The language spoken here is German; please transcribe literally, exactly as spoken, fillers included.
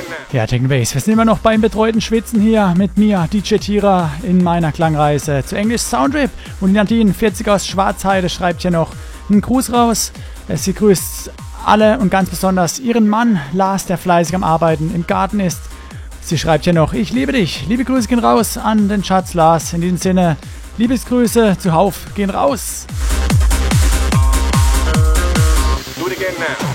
Ja, Techno Bass, wir sind immer noch beim betreuten Schwitzen hier mit mir, D J Tira, in meiner Klangreise zu Englisch Soundtrip. Und die Nadine vierzig aus Schwarzheide schreibt hier noch einen Gruß raus. Sie grüßt alle und ganz besonders ihren Mann Lars, der fleißig am Arbeiten im Garten ist. Sie schreibt hier noch: Ich liebe dich. Liebe Grüße gehen raus an den Schatz Lars. In diesem Sinne, Liebesgrüße zuhauf gehen raus. Do it again now.